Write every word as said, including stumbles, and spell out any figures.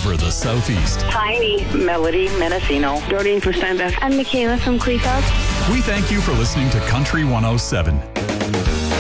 over the Southeast. Tiny, Melody, Mendocino. Doreen from Steinbach. I'm Michaela from Cleveland. We thank you for listening to Country one oh seven.